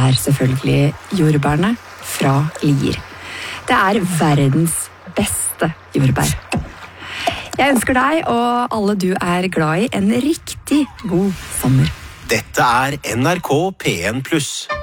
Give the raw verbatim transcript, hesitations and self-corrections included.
er selvfølgelig jordbærene fra Lier. Det er verdens beste jordbær. Jeg ønsker deg og alle du er glad i en riktig god sommer. Dette er N R K P en pluss.